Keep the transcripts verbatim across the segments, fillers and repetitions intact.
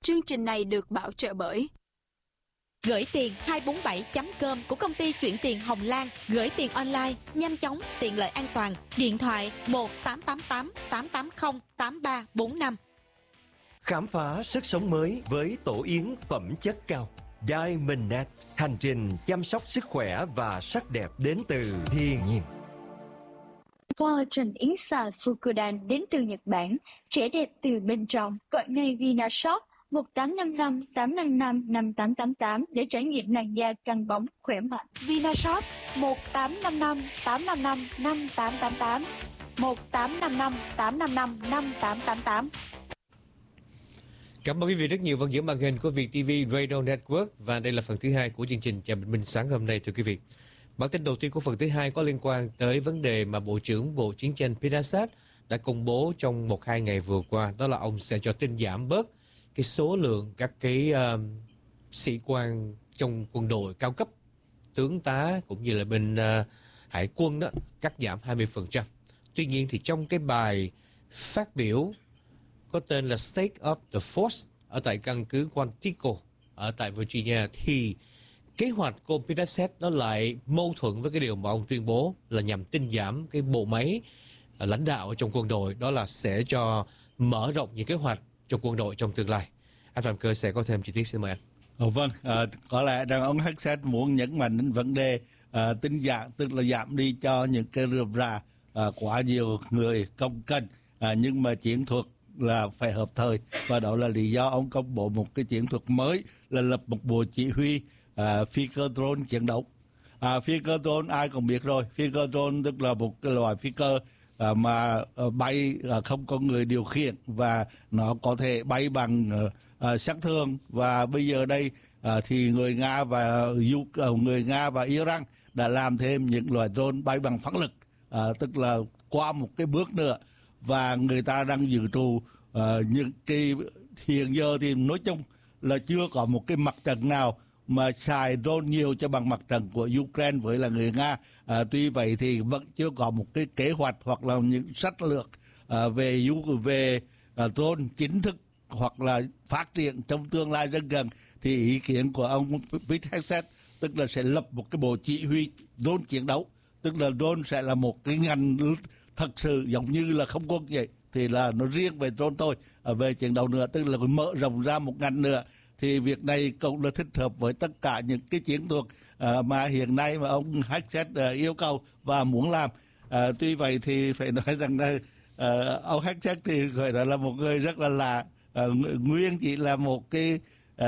Chương trình này được bảo trợ bởi Gửi tiền hai bốn bảy chấm com của công ty chuyển tiền Hồng Lan. Gửi tiền online, nhanh chóng, tiện lợi, an toàn. Điện thoại một tám tám tám tám tám không tám ba bốn năm. Khám phá sức sống mới với tổ yến phẩm chất cao Diamondnet. Hành trình chăm sóc sức khỏe và sắc đẹp đến từ thiên nhiên. Collagen yến xào Fukudan đến từ Nhật Bản, trẻ đẹp từ bên trong. Gọi ngay Vinashop một tám năm năm tám năm năm năm tám tám tám để trải nghiệm làn da căng bóng khỏe mạnh. Vinashop một tám năm năm tám năm năm năm tám tám tám, một tám năm năm tám năm năm năm tám tám tám. Cảm ơn quý vị rất nhiều vẫn giữ màn hình của Việt ti vi Radio Network, và đây là phần thứ hai của chương trình Chào Bình Minh sáng hôm nay thưa quý vị. Bản tin đầu tiên của phần thứ hai có liên quan tới vấn đề mà Bộ trưởng Bộ Chiến tranh Pete Hegseth đã công bố trong một hai ngày vừa qua, đó là ông sẽ cho tinh giảm bớt cái số lượng các cái uh, sĩ quan trong quân đội cao cấp, tướng tá cũng như là bên uh, hải quân đó, cắt giảm hai mươi phần trăm. Tuy nhiên thì trong cái bài phát biểu có tên là State of the Force ở tại căn cứ Quantico ở tại Virginia, thì kế hoạch của Pete Hegseth nó lại mâu thuẫn với cái điều mà ông tuyên bố là nhằm tinh giảm cái bộ máy uh, lãnh đạo ở trong quân đội, đó là sẽ cho mở rộng những kế hoạch cho quân đội trong tương lai. Anh Phạm Cơ sẽ có thêm chi tiết, xin mời anh. Ồ, vâng, à, có lẽ rằng ông Hegseth muốn nhấn mạnh đến vấn đề à, tinh giảm, tức là giảm đi cho những cái rườm rà à, quá nhiều người công cân, à, nhưng mà chiến thuật là phải hợp thời, và đó là lý do ông công bố một cái chiến thuật mới là lập một bộ chỉ huy à, phi cơ drone chiến đấu. À, phi cơ drone ai cũng biết rồi, phi cơ drone tức là một cái loại phi cơ À, mà à, bay à, không có người điều khiển, và nó có thể bay bằng à, à, sát thương. Và bây giờ đây à, thì người Nga và à, người Nga và Iran đã làm thêm những loại drone bay bằng phản lực, à, tức là qua một cái bước nữa, và người ta đang dự trù à, những cái hiện giờ thì nói chung là chưa có một cái mặt trận nào mà xài drone nhiều cho bằng mặt trận của Ukraine với là người Nga. À, tuy vậy thì vẫn chưa có một cái kế hoạch hoặc là những sách lược à, về về à, drone chính thức hoặc là phát triển trong tương lai rất gần. Thì ý kiến của ông Pete Hegseth tức là sẽ lập một cái bộ chỉ huy drone chiến đấu, tức là drone sẽ là một cái ngành thật sự giống như là không quân vậy, thì là nó riêng về drone thôi. À, về chiến đấu nữa tức là mở rộng ra một ngành nữa. Thì việc này cũng là thích hợp với tất cả những cái chiến thuật uh, mà hiện nay mà ông Hegseth uh, yêu cầu và muốn làm. Uh, tuy vậy thì phải nói rằng là uh, ông Hegseth thì gọi là, là một người rất là lạ. Uh, nguyên chỉ là một cái uh,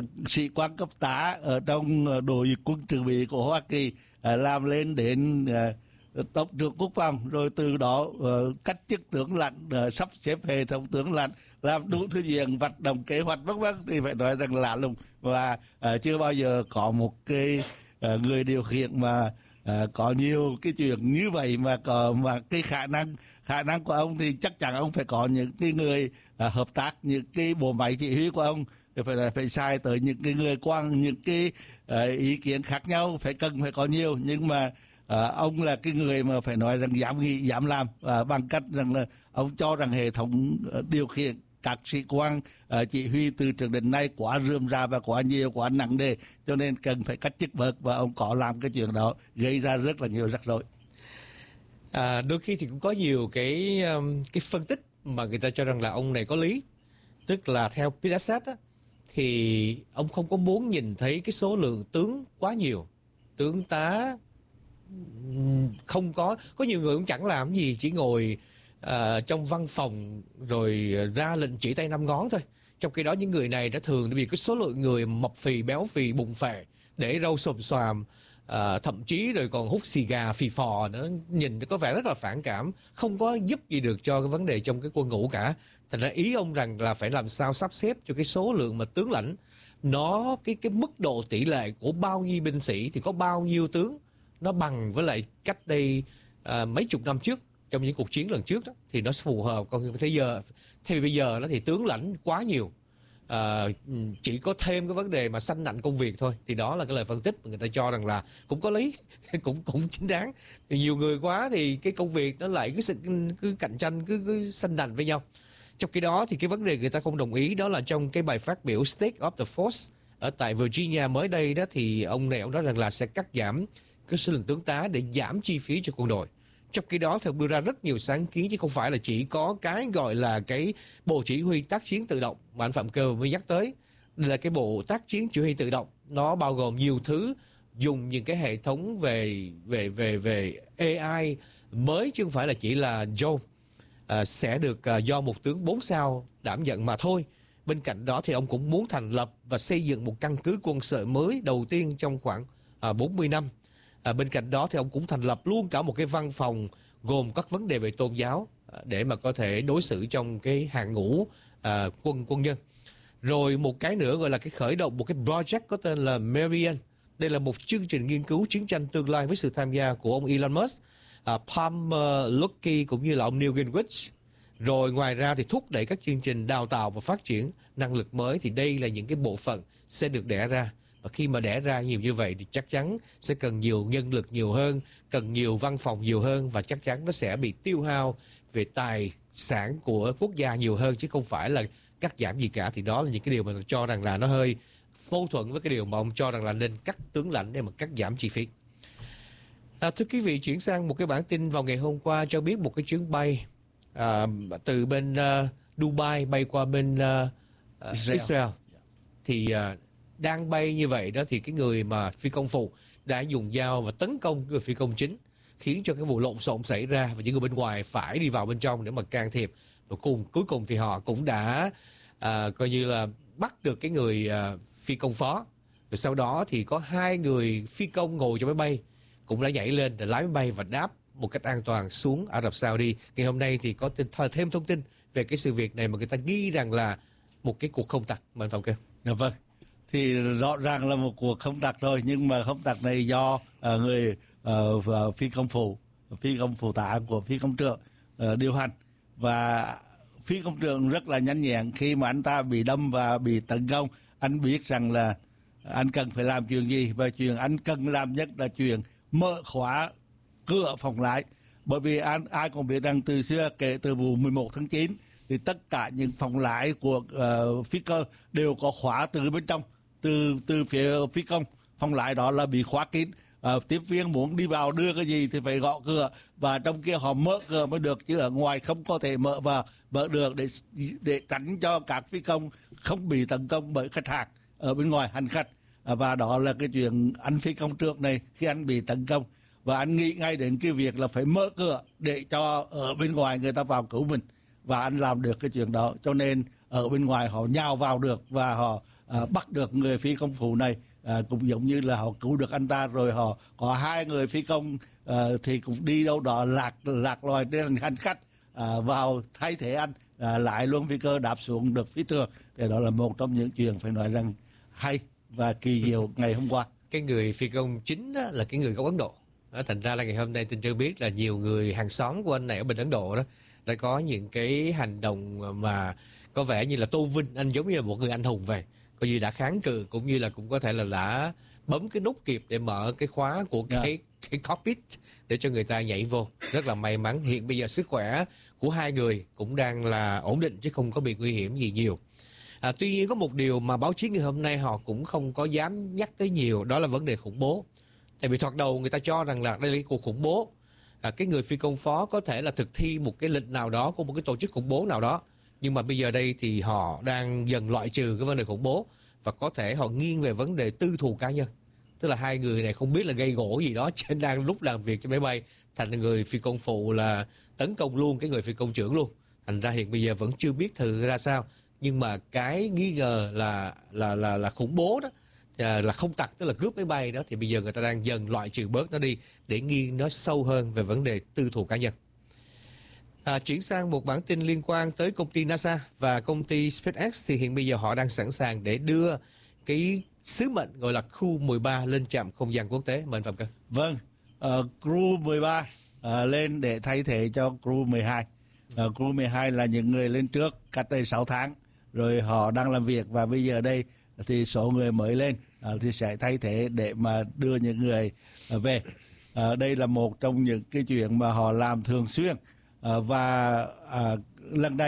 sĩ quan cấp tá ở trong đội quân dự bị của Hoa Kỳ, uh, làm lên đến uh, tổng trưởng quốc phòng, rồi từ đó uh, cách chức tướng lãnh, uh, sắp xếp hệ thống tướng lãnh, làm đủ thứ chuyện, hoạt động kế hoạch vân vân, thì phải nói rằng lạ lùng, và uh, chưa bao giờ có một cái uh, người điều khiển mà uh, có nhiều cái chuyện như vậy, mà có mà cái khả năng khả năng của ông thì chắc chắn ông phải có những cái người uh, hợp tác, những cái bộ máy chỉ huy của ông thì phải phải sai tới những cái người quan, những cái uh, ý kiến khác nhau, phải cần phải có nhiều, nhưng mà À, ông là cái người mà phải nói rằng dám nghĩ, dám làm, à, bằng cách rằng là ông cho rằng hệ thống uh, điều khiển các sĩ quan uh, chỉ huy từ trước đến nay quá rườm rà và quá nhiều, quá nặng nề, cho nên cần phải cách chức bớt, và ông có làm cái chuyện đó gây ra rất là nhiều rắc rối. À, đôi khi thì cũng có nhiều cái um, cái phân tích mà người ta cho rằng là ông này có lý, tức là theo Pete Hegseth á, thì ông không có muốn nhìn thấy cái số lượng tướng quá nhiều, tướng tá không có có nhiều người cũng chẳng làm gì, chỉ ngồi uh, trong văn phòng rồi ra lệnh chỉ tay năm ngón thôi. Trong khi đó những người này đã thường vì cái số lượng người mập phì, béo phì, bụng phệ, để râu xồm xoàm, uh, thậm chí rồi còn hút xì gà phì phò nữa, nhìn có vẻ rất là phản cảm, không có giúp gì được cho cái vấn đề trong cái quân ngũ cả. Thành ra ý ông rằng là phải làm sao sắp xếp cho cái số lượng mà tướng lãnh nó cái cái mức độ tỷ lệ của bao nhiêu binh sĩ thì có bao nhiêu tướng, nó bằng với lại cách đây à, mấy chục năm trước trong những cuộc chiến lần trước đó, thì nó phù hợp. Còn bây giờ thì bây giờ nó thì tướng lãnh quá nhiều, à, chỉ có thêm cái vấn đề mà sanh nạnh công việc thôi. Thì đó là cái lời phân tích mà người ta cho rằng là cũng có lý, cũng cũng chính đáng. Thì nhiều người quá thì cái công việc nó lại cứ cứ cạnh tranh, cứ cứ sanh nạnh với nhau. Trong khi đó thì cái vấn đề người ta không đồng ý đó là trong cái bài phát biểu State of the Force ở tại Virginia mới đây đó, thì ông này ông nói rằng là sẽ cắt giảm cái số lượng tướng tá để giảm chi phí cho quân đội. Trong khi đó thì ông đưa ra rất nhiều sáng kiến, chứ không phải là chỉ có cái gọi là cái bộ chỉ huy tác chiến tự động mà anh Phạm Cơ mới nhắc tới. Đây là cái bộ tác chiến chỉ huy tự động, nó bao gồm nhiều thứ, dùng những cái hệ thống về về về về a i mới, chứ không phải là chỉ là Joe à, sẽ được à, do một tướng bốn sao đảm nhận mà thôi. Bên cạnh đó thì ông cũng muốn thành lập và xây dựng một căn cứ quân sự mới đầu tiên trong khoảng à, bốn mươi năm. À, bên cạnh đó thì ông cũng thành lập luôn cả một cái văn phòng gồm các vấn đề về tôn giáo à, để mà có thể đối xử trong cái hàng ngũ à, quân quân nhân. Rồi một cái nữa gọi là cái khởi động một cái project có tên là Marian. Đây là một chương trình nghiên cứu chiến tranh tương lai với sự tham gia của ông Elon Musk, à, Palmer Luckey cũng như là ông Neil Gingrich. Rồi ngoài ra thì thúc đẩy các chương trình đào tạo và phát triển năng lực mới, thì đây là những cái bộ phận sẽ được đẻ ra. Và khi mà đẻ ra nhiều như vậy thì chắc chắn sẽ cần nhiều nhân lực nhiều hơn, cần nhiều văn phòng nhiều hơn, và chắc chắn nó sẽ bị tiêu hao về tài sản của quốc gia nhiều hơn, chứ không phải là cắt giảm gì cả. Thì đó là những cái điều mà tôi cho rằng là nó hơi mâu thuẫn với cái điều mà ông cho rằng là nên cắt tướng lãnh để mà cắt giảm chi phí. À, thưa quý vị, chuyển sang một cái bản tin vào ngày hôm qua cho biết một cái chuyến bay à, từ bên uh, Dubai bay qua bên uh, Israel. Israel thì uh, đang bay như vậy đó, thì cái người mà phi công phụ đã dùng dao và tấn công người phi công chính, khiến cho cái vụ lộn xộn xảy ra và những người bên ngoài phải đi vào bên trong để mà can thiệp. Và cùng cuối cùng thì họ cũng đã à, coi như là bắt được cái người à, phi công phó. Rồi sau đó thì có hai người phi công ngồi trong máy bay cũng đã nhảy lên để lái máy bay và đáp một cách an toàn xuống Ả Rập Saudi. Ngày hôm nay thì có thêm thông tin về cái sự việc này mà người ta nghi rằng là một cái cuộc không tặc mà anh Phạm Cơ. Dạ vâng. Thì rõ ràng là một cuộc không tặc rồi, nhưng mà không tặc này do uh, người uh, phi công phụ, phi công phụ tá của phi công trưởng uh, điều hành. Và phi công trưởng rất là nhanh nhẹn, khi mà anh ta bị đâm và bị tấn công, anh biết rằng là anh cần phải làm chuyện gì, và chuyện anh cần làm nhất là chuyện mở khóa cửa phòng lái. Bởi vì anh, ai cũng biết rằng từ xưa, kể từ vụ mười một tháng chín, thì tất cả những phòng lái của uh, phi cơ đều có khóa từ bên trong, từ từ phía phi công. Phòng lái đó là bị khóa kín. Uh, tiếp viên muốn đi vào đưa cái gì thì phải gõ cửa, và trong kia họ mở cửa mới được, chứ ở ngoài không có thể mở vào mở được, để để tránh cho các phi công không bị tấn công bởi khách hàng ở bên ngoài, hành khách. Uh, và đó là cái chuyện anh phi công trưởng này, khi anh bị tấn công và anh nghĩ ngay đến cái việc là phải mở cửa để cho ở bên ngoài người ta vào cứu mình, và anh làm được cái chuyện đó, cho nên ở bên ngoài họ nhào vào được và họ à, bắt được người phi công phụ này. À, cũng giống như là họ cứu được anh ta, rồi họ có hai người phi công à, thì cũng đi đâu đó lạc lạc loài trên hành khách à, vào thay thế anh, à, lại luôn phi cơ đáp xuống được phía trước. Thì đó là một trong những chuyện phải nói rằng hay và kỳ diệu ngày hôm qua. Cái người phi công chính đó là cái người gốc Ấn Độ đó, thành ra là ngày hôm nay tin cho biết là nhiều người hàng xóm của anh này ở bên Ấn Độ đó đã có những cái hành động mà có vẻ như là tôn vinh anh giống như là một người anh hùng về, coi như đã kháng cự, cũng như là cũng có thể là đã bấm cái nút kịp để mở cái khóa của cái yeah. cái cockpit để cho người ta nhảy vô. Rất là may mắn, hiện bây giờ sức khỏe của hai người cũng đang là ổn định chứ không có bị nguy hiểm gì nhiều. À, tuy nhiên có một điều mà báo chí ngày hôm nay họ cũng không có dám nhắc tới nhiều, đó là vấn đề khủng bố. Tại vì thoạt đầu người ta cho rằng là đây là cuộc khủng bố. À, cái người phi công phó có thể là thực thi một cái lệnh nào đó của một cái tổ chức khủng bố nào đó, nhưng mà bây giờ đây thì họ đang dần loại trừ cái vấn đề khủng bố, và có thể họ nghiêng về vấn đề tư thù cá nhân. Tức là hai người này không biết là gây gỗ gì đó trên đang lúc làm việc trên máy bay, thành người phi công phụ là tấn công luôn cái người phi công trưởng luôn. Thành ra hiện bây giờ vẫn chưa biết thử ra sao, nhưng mà cái nghi ngờ là là là là khủng bố đó, là không tặc, tức là cướp máy bay đó, thì bây giờ người ta đang dần loại trừ bớt nó đi để nghiêng nó sâu hơn về vấn đề tư thù cá nhân. À, chuyển sang một bản tin liên quan tới công ty NASA và công ty SpaceX, thì hiện bây giờ họ đang sẵn sàng để đưa cái sứ mệnh gọi là Crew mười ba lên trạm không gian quốc tế. Mời anh Phạm Cơ. Vâng, uh, Crew mười ba uh, lên để thay thế cho Crew mười hai. Uh, Crew mười hai là những người lên trước cách đây sáu tháng, rồi họ đang làm việc, và bây giờ đây thì số người mới lên uh, thì sẽ thay thế để mà đưa những người uh, về. Uh, đây là một trong những cái chuyện mà họ làm thường xuyên. Uh, và uh, lần này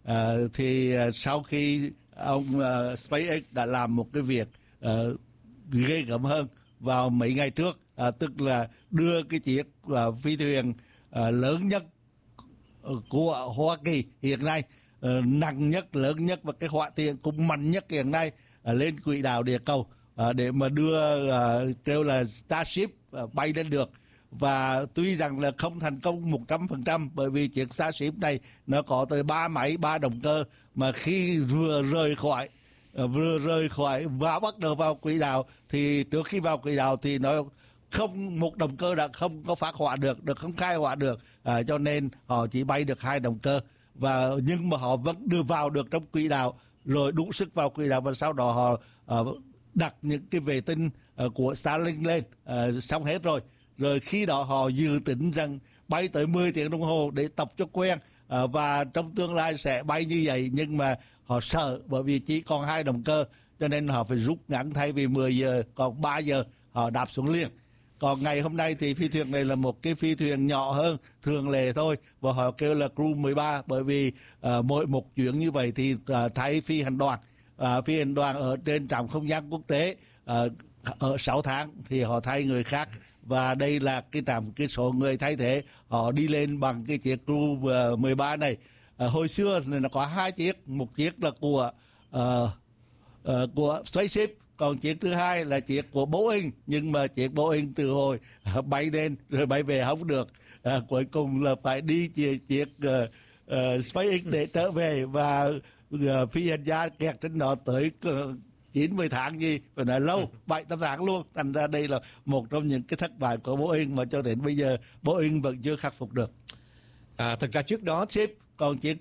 À, thì à, sau khi ông à, SpaceX đã làm một cái việc à, ghê gớm hơn vào mấy ngày trước, à, tức là đưa cái chiếc à, phi thuyền à, lớn nhất của Hoa Kỳ hiện nay, à, nặng nhất, lớn nhất và cái hỏa tiễn cũng mạnh nhất hiện nay à, lên quỹ đạo địa cầu à, để mà đưa à, kêu là Starship à, bay lên được. Và tuy rằng là không thành công một trăm phần trăm bởi vì chiếc Starship này nó có tới ba máy, ba động cơ, mà khi vừa rời khỏi vừa rời khỏi và bắt đầu vào quỹ đạo thì trước khi vào quỹ đạo thì nó không, một động cơ đã không có phát hỏa được, được không khai hỏa được, à, cho nên họ chỉ bay được hai động cơ, và nhưng mà họ vẫn đưa vào được trong quỹ đạo, rồi đủ sức vào quỹ đạo, và sau đó họ uh, đặt những cái vệ tinh uh, của Starlink lên, uh, xong hết rồi. Rồi khi đó họ dự tính rằng bay tới mười tiếng đồng hồ để tập cho quen, à, và trong tương lai sẽ bay như vậy, nhưng mà họ sợ bởi vì chỉ còn hai động cơ cho nên họ phải rút ngắn, thay vì mười giờ còn ba giờ họ đáp xuống liền. Còn ngày hôm nay thì phi thuyền này là một cái phi thuyền nhỏ hơn thường lệ thôi, và họ kêu là Crew mười ba bởi vì à, mỗi một chuyến như vậy thì à, thay phi hành đoàn à, phi hành đoàn ở trên trạm không gian quốc tế à, ở sáu tháng thì họ thay người khác. Và đây là cái trạm cái số người thay thế họ đi lên bằng cái chiếc Crew mười ba này. À, hồi xưa này nó có hai chiếc, một chiếc là của uh, uh, của SpaceX, còn chiếc thứ hai là chiếc của Boeing, nhưng mà chiếc Boeing từ hồi uh, bay lên rồi bay về không được, uh, cuối cùng là phải đi chiếc, chiếc uh, uh, SpaceX để trở về, và uh, phi hành gia kẹt trên đó tới uh, chín mươi tháng gì, phải nói lâu, bảy tám tháng luôn. Thành ra đây là một trong những cái thất bại của Boeing mà cho đến bây giờ Boeing vẫn chưa khắc phục được. À, thực ra trước đó Ship, còn chiếc